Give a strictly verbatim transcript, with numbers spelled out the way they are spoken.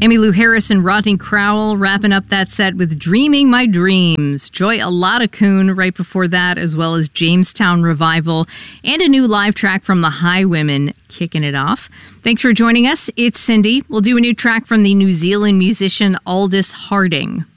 Emmylou Harris and Rodney Crowell wrapping up that set with Dreaming My Dreams. Joy Aladakun right before that, as well as Jamestown Revival, and a new live track from the Highwomen kicking it off. Thanks for joining us. It's Cindy. We'll do a new track from the New Zealand musician Aldous Harding.